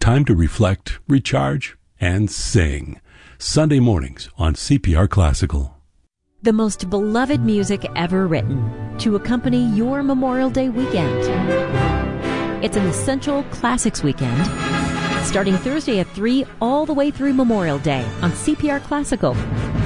time to reflect, recharge, and sing. Sunday mornings on CPR Classical. The most beloved music ever written to accompany your Memorial Day weekend. It's an Essential Classics weekend, starting Thursday at 3 all the way through Memorial Day on CPR Classical.